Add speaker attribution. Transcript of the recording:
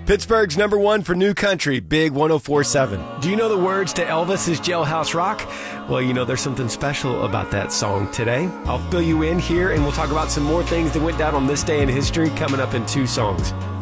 Speaker 1: Pittsburgh's number one for new country, Big 104.7. Do you know the words to Elvis's Jailhouse Rock? Well, you know, there's something special about that song today. I'll fill you in here, and we'll talk about some more things that went down on this day in history coming up in 2 songs.